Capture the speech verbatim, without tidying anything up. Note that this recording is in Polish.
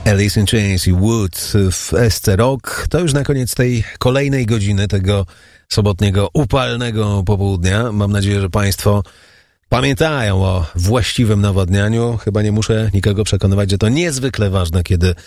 Alice in Chains i Wood w S C Rock. To już na koniec tej kolejnej godziny, tego sobotniego, upalnego popołudnia. Mam nadzieję, że Państwo pamiętają o właściwym nawadnianiu. Chyba nie muszę nikogo przekonywać, że to niezwykle ważne, kiedy